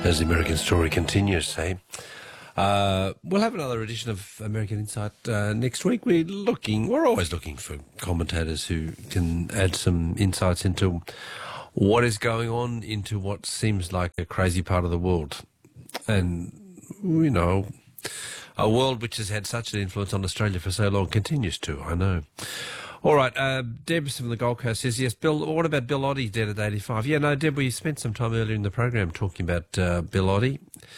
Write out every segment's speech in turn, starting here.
As the American story continues, we'll have another edition of American Insight next week. We're always looking for commentators who can add some insights into what is going on, into what seems like a crazy part of the world. And, you know, a world which has had such an influence on Australia for so long continues to, I know. All right, Deb from the Gold Coast says, yes, Bill, what about Bill Oddie, dead at 85? Yeah, no, Deb, we spent some time earlier in the program talking about Bill Oddie,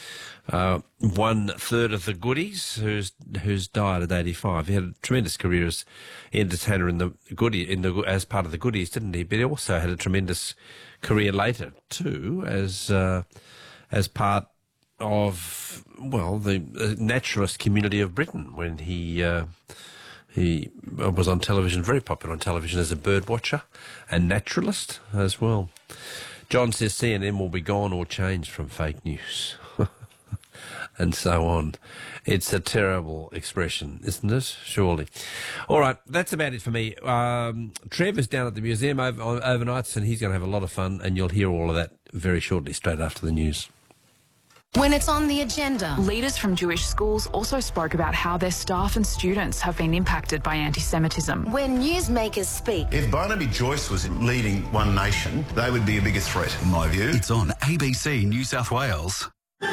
1/3 of the Goodies, who's died at 85. He had a tremendous career as entertainer as part of the Goodies, didn't he? But he also had a tremendous career later too, as part of the naturalist community of Britain when he was on television, very popular on television as a bird watcher and naturalist as well. John says CNN will be gone or changed from fake news. And so on. It's a terrible expression, isn't it? Surely. All right, that's about it for me. Trevor's down at the museum overnight, and he's going to have a lot of fun, and you'll hear all of that very shortly, straight after the news. When it's on the agenda. Leaders from Jewish schools also spoke about how their staff and students have been impacted by anti-Semitism. When newsmakers speak. If Barnaby Joyce was leading One Nation, they would be a bigger threat, in my view. It's on ABC New South Wales.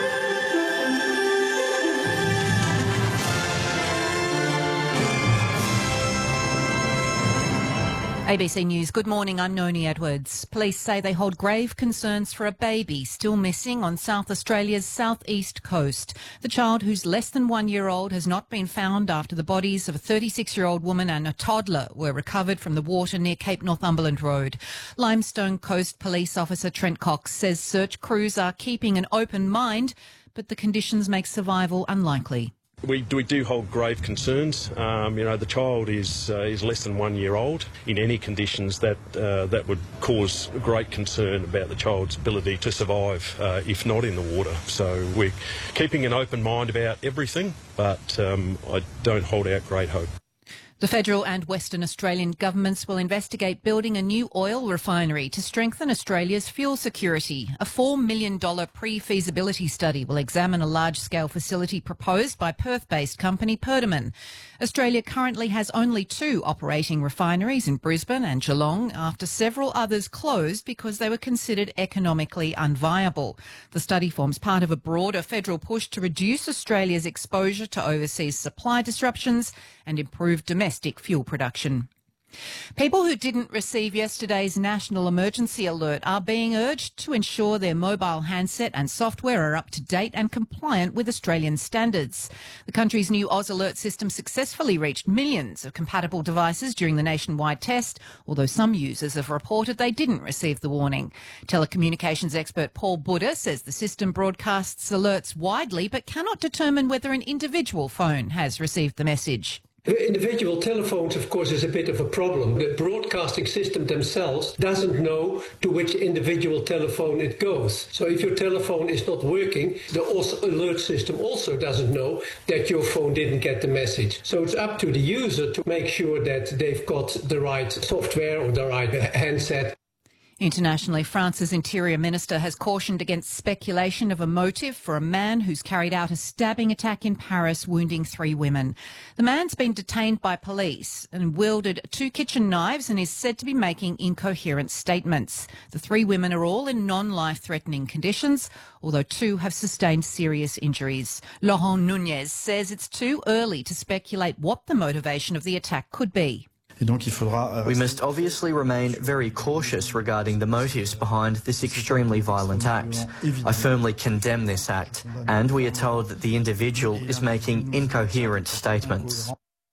ABC News, good morning, I'm Noni Edwards. Police say they hold grave concerns for a baby still missing on South Australia's southeast coast. The child, who's less than 1 year old, has not been found after the bodies of a 36-year-old woman and a toddler were recovered from the water near Cape Northumberland Road. Limestone Coast Police Officer Trent Cox says search crews are keeping an open mind, but the conditions make survival unlikely. We do hold grave concerns. The child is less than 1 year old. In any conditions, that would cause great concern about the child's ability to survive, if not in the water. So we're keeping an open mind about everything, but I don't hold out great hope. The federal and Western Australian governments will investigate building a new oil refinery to strengthen Australia's fuel security. A $4 million pre-feasibility study will examine a large-scale facility proposed by Perth-based company Perdaman. Australia currently has only 2 operating refineries in Brisbane and Geelong after several others closed because they were considered economically unviable. The study forms part of a broader federal push to reduce Australia's exposure to overseas supply disruptions and improve domestic fuel production. People who didn't receive yesterday's national emergency alert are being urged to ensure their mobile handset and software are up to date and compliant with Australian standards. The country's new Oz Alert system successfully reached millions of compatible devices during the nationwide test, although some users have reported they didn't receive the warning. Telecommunications expert Paul Buddha says the system broadcasts alerts widely but cannot determine whether an individual phone has received the message. Individual telephones, of course, is a bit of a problem. The broadcasting system themselves doesn't know to which individual telephone it goes. So if your telephone is not working, the alert system also doesn't know that your phone didn't get the message. So it's up to the user to make sure that they've got the right software or the right handset. Internationally, France's Interior Minister has cautioned against speculation of a motive for a man who's carried out a stabbing attack in Paris, wounding 3 women. The man's been detained by police and wielded 2 kitchen knives and is said to be making incoherent statements. The 3 women are all in non-life-threatening conditions, although 2 have sustained serious injuries. Laurent Nunez says it's too early to speculate what the motivation of the attack could be. We must obviously remain very cautious regarding the motives behind this extremely violent act. I firmly condemn this act, and we are told that the individual is making incoherent statements.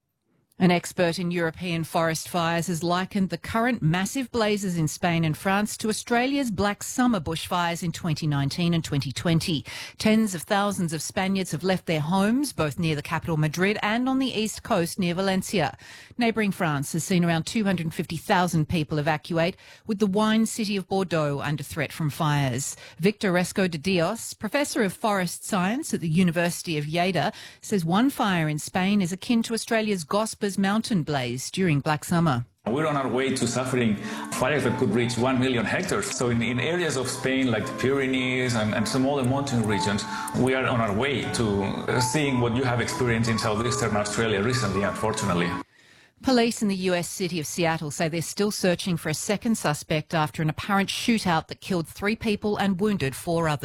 An expert in European forest fires has likened the current massive blazes in Spain and France to Australia's Black Summer bushfires in 2019 and 2020. Tens of thousands of Spaniards have left their homes, both near the capital Madrid and on the east coast near Valencia. Neighbouring France has seen around 250,000 people evacuate, with the wine city of Bordeaux under threat from fires. Victor Resco de Dios, professor of forest science at the University of Lleida, says one fire in Spain is akin to Australia's Gospers mountain blaze during Black Summer. We're on our way to suffering fires that could reach 1 million hectares. So in areas of Spain like the Pyrenees and some other mountain regions, we are on our way to seeing what you have experienced in southeastern Australia recently, unfortunately. Police in the US city of Seattle say they're still searching for a second suspect after an apparent shootout that killed 3 people and wounded 4 others.